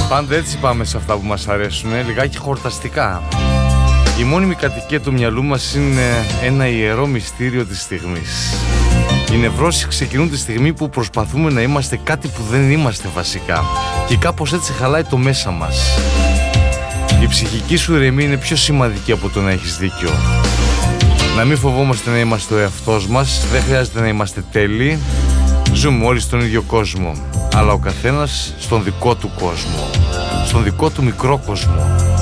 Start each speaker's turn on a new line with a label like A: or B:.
A: Πάντα έτσι πάμε σε αυτά που μας αρέσουν, λιγάκι χορταστικά. Η μόνιμη κατοικία του μυαλού μας είναι ένα ιερό μυστήριο της στιγμής. Οι νευρώσεις ξεκινούν τη στιγμή που προσπαθούμε να είμαστε κάτι που δεν είμαστε βασικά, και κάπως έτσι χαλάει το μέσα μας. Η ψυχική σου ηρεμία είναι πιο σημαντική από το να έχεις δίκιο. Να μην φοβόμαστε να είμαστε ο εαυτός μας, δεν χρειάζεται να είμαστε τέλειοι. Ζούμε όλοι στον ίδιο κόσμο, αλλά ο καθένας στον δικό του κόσμο, στον δικό του μικρό κόσμο.